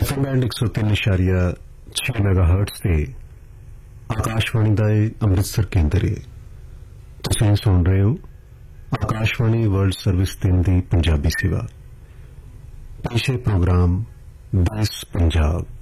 FM band 103.6 megahertz ਤੇ ਆਕਾਸ਼ਵਾਣੀ ਦਾ ਇਹ ਅੰਮ੍ਰਿਤਸਰ ਕੇਂਦਰ ਹੈ। ਤੁਸੀਂ ਸੁਣ ਰਹੇ ਹੋ ਆਕਾਸ਼ਵਾਣੀ ਵਰਲਡ ਸਰਵਿਸ दिन ਦੀ ਪੰਜਾਬੀ ਸੇਵਾ। ਪੇਸ਼ੇ ਪ੍ਰੋਗਰਾਮ 10 पंजाब।